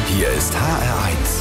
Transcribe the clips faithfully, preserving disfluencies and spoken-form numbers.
Hier ist H R eins.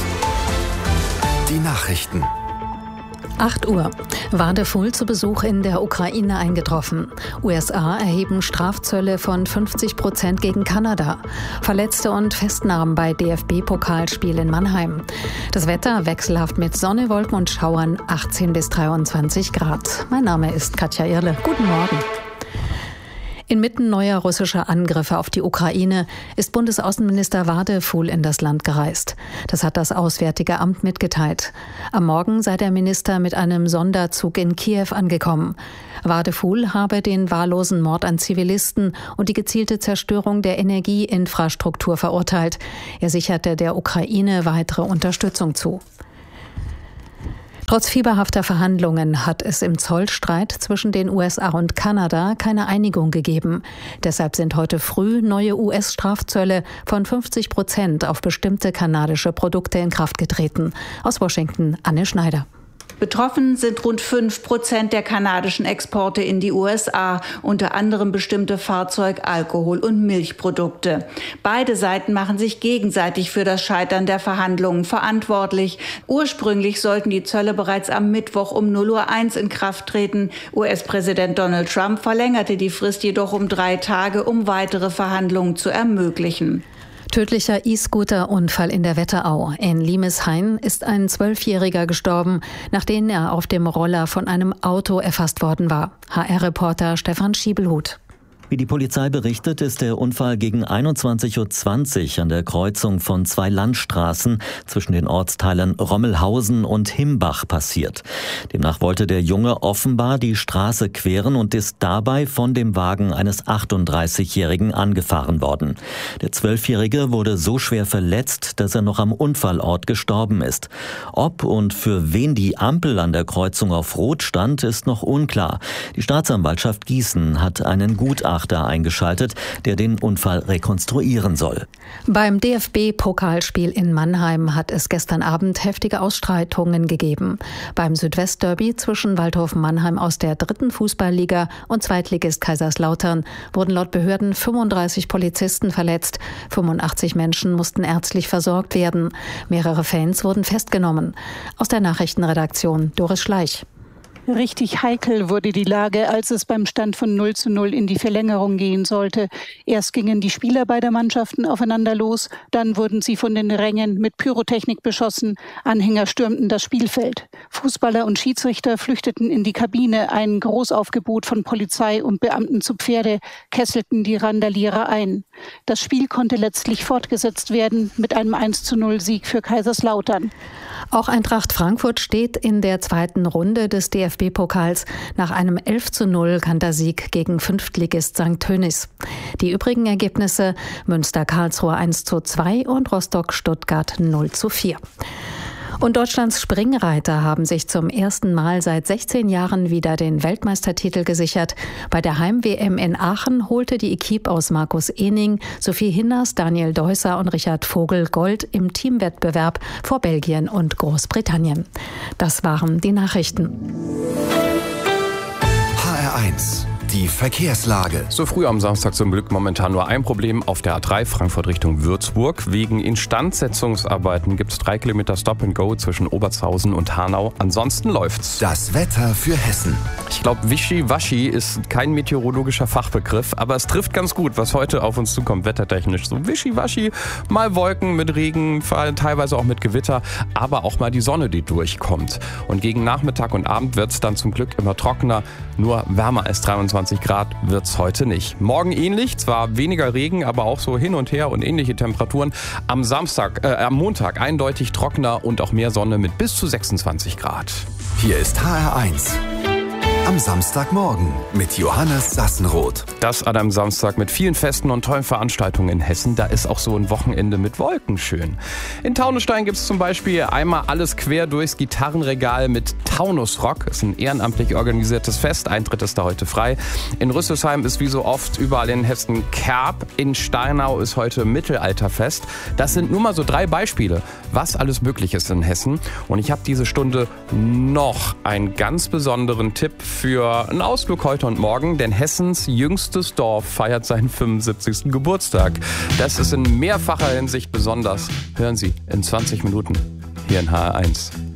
Die Nachrichten. acht Uhr. Wadephul zu Besuch in der Ukraine eingetroffen. U S A erheben Strafzölle von fünfzig Prozent gegen Kanada. Verletzte und Festnahmen bei D F B-Pokalspiel in Mannheim. Das Wetter wechselhaft mit Sonne, Wolken und Schauern, achtzehn bis dreiundzwanzig Grad. Mein Name ist Katja Irle. Guten Morgen. Inmitten neuer russischer Angriffe auf die Ukraine ist Bundesaußenminister Wadephul in das Land gereist. Das hat das Auswärtige Amt mitgeteilt. Am Morgen sei der Minister mit einem Sonderzug in Kiew angekommen. Wadephul habe den wahllosen Mord an Zivilisten und die gezielte Zerstörung der Energieinfrastruktur verurteilt. Er sicherte der Ukraine weitere Unterstützung zu. Trotz fieberhafter Verhandlungen hat es im Zollstreit zwischen den U S A und Kanada keine Einigung gegeben. Deshalb sind heute früh neue U S-Strafzölle von fünfzig Prozent auf bestimmte kanadische Produkte in Kraft getreten. Aus Washington, Anne Schneider. Betroffen sind rund fünf Prozent der kanadischen Exporte in die U S A, unter anderem bestimmte Fahrzeug-, Alkohol- und Milchprodukte. Beide Seiten machen sich gegenseitig für das Scheitern der Verhandlungen verantwortlich. Ursprünglich sollten die Zölle bereits am Mittwoch um null Uhr eins in Kraft treten. U S-Präsident Donald Trump verlängerte die Frist jedoch um drei Tage, um weitere Verhandlungen zu ermöglichen. Tödlicher E-Scooter-Unfall in der Wetterau. In Limeshain ist ein Zwölfjähriger gestorben, nachdem er auf dem Roller von einem Auto erfasst worden war. H R-Reporter Stefan Schiebelhut. Wie die Polizei berichtet, ist der Unfall gegen einundzwanzig Uhr zwanzig an der Kreuzung von zwei Landstraßen zwischen den Ortsteilen Rommelhausen und Himbach passiert. Demnach wollte der Junge offenbar die Straße queren und ist dabei von dem Wagen eines achtunddreißigjährigen angefahren worden. Der Zwölfjährige wurde so schwer verletzt, dass er noch am Unfallort gestorben ist. Ob und für wen die Ampel an der Kreuzung auf Rot stand, ist noch unklar. Die Staatsanwaltschaft Gießen hat einen Gutachter eingeschaltet, der den Unfall rekonstruieren soll. Beim D F B-Pokalspiel in Mannheim hat es gestern Abend heftige Ausschreitungen gegeben. Beim Südwestderby zwischen Waldhof Mannheim aus der dritten Fußballliga und Zweitligist Kaiserslautern wurden laut Behörden fünfunddreißig Polizisten verletzt. fünfundachtzig Menschen mussten ärztlich versorgt werden. Mehrere Fans wurden festgenommen. Aus der Nachrichtenredaktion Doris Schleich. Richtig heikel wurde die Lage, als es beim Stand von null zu null in die Verlängerung gehen sollte. Erst gingen die Spieler beider Mannschaften aufeinander los, dann wurden sie von den Rängen mit Pyrotechnik beschossen, Anhänger stürmten das Spielfeld. Fußballer und Schiedsrichter flüchteten in die Kabine, ein Großaufgebot von Polizei und Beamten zu Pferde kesselten die Randalierer ein. Das Spiel konnte letztlich fortgesetzt werden mit einem eins zu null Sieg für Kaiserslautern. Auch Eintracht Frankfurt steht in der zweiten Runde des D F B-Pokals nach einem elf zu null Kantersieg gegen Fünftligist Sankt Tönnies. Die übrigen Ergebnisse: Münster-Karlsruhe eins zu zwei und Rostock-Stuttgart null zu vier. Und Deutschlands Springreiter haben sich zum ersten Mal seit sechzehn Jahren wieder den Weltmeistertitel gesichert. Bei der Heim-W M in Aachen holte die Equipe aus Markus Ehning, Sophie Hinners, Daniel Deusser und Richard Vogel Gold im Teamwettbewerb vor Belgien und Großbritannien. Das waren die Nachrichten. H R eins. Die Verkehrslage. So früh am Samstag zum Glück momentan nur ein Problem auf der A drei Frankfurt Richtung Würzburg. Wegen Instandsetzungsarbeiten gibt es drei Kilometer Stop and Go zwischen Obertshausen und Hanau. Ansonsten läuft's. Das Wetter für Hessen. Ich glaube, Wischiwaschi ist kein meteorologischer Fachbegriff, aber es trifft ganz gut, was heute auf uns zukommt, wettertechnisch. So Wischiwaschi, mal Wolken mit Regen, teilweise auch mit Gewitter, aber auch mal die Sonne, die durchkommt. Und gegen Nachmittag und Abend wird's dann zum Glück immer trockener, nur wärmer als dreiundzwanzig Grad wird's heute nicht. Morgen ähnlich, zwar weniger Regen, aber auch so hin und her und ähnliche Temperaturen. Am Samstag, äh, am Montag eindeutig trockener und auch mehr Sonne mit bis zu sechsundzwanzig Grad. Hier ist H R eins. Am Samstagmorgen mit Johannes Sassenroth. Das an einem Samstag mit vielen Festen und tollen Veranstaltungen in Hessen. Da ist auch so ein Wochenende mit Wolken schön. In Taunusstein gibt es zum Beispiel einmal alles quer durchs Gitarrenregal mit Taunusrock. Das ist ein ehrenamtlich organisiertes Fest. Eintritt ist da heute frei. In Rüsselsheim ist wie so oft überall in Hessen Kerb. In Steinau ist heute Mittelalterfest. Das sind nur mal so drei Beispiele, was alles möglich ist in Hessen. Und ich habe diese Stunde noch einen ganz besonderen Tipp für einen Ausflug heute und morgen, denn Hessens jüngstes Dorf feiert seinen fünfundsiebzigsten Geburtstag. Das ist in mehrfacher Hinsicht besonders. Hören Sie in zwanzig Minuten hier in H R eins.